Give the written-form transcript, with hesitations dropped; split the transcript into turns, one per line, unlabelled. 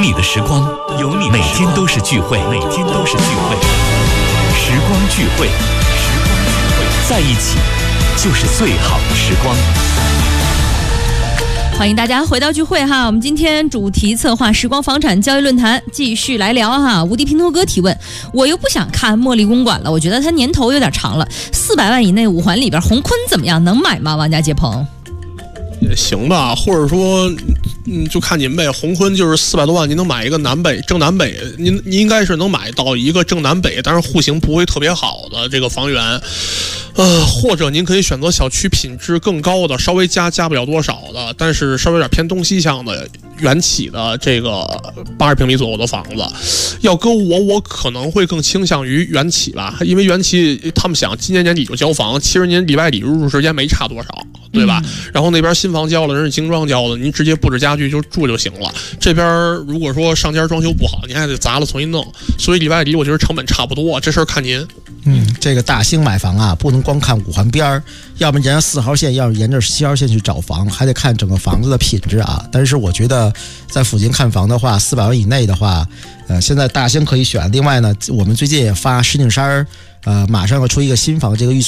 你的时光，有你每天都是聚会，每天都是聚会。时光聚会，时光聚会，在一起就是最好的时光。
欢迎大家回到聚会哈，我们今天主题策划时光房产交易论坛继续来聊哈。无敌拼多哥提问，我又不想看茉莉公馆了，我觉得它年头有点长了，400万以内5环里边宏坤怎么样？能买吗？王家杰鹏
也行吧，或者说就看您呗。宏坤就是400多万，您能买一个南北正南北，您应该是能买到一个正南北，但是户型不会特别好的这个房源。或者您可以选择小区品质更高的，稍微加不了多少的，但是稍微有点偏东西向的原起的这个80平米左右的房子。要搁我可能会更倾向于原起吧，因为原起他们想今年年底就交房，其实您里外里入住时间没差多少，对吧？然后那边新房交了，人是精装交的，您直接布置家具就住就行了。这边如果说上家装修不好，您还得砸了重新弄，所以里外里我觉得成本差不多，这事儿看您。
这个大兴买房啊，不能光看5环边儿，要么沿着4号线，要是沿着7号线去找房，还得看整个房子的品质啊。但是我觉得在附近看房的话，400万以内的话，现在大兴可以选。另外呢，我们最近也发石景山马上要出一个新房，这个预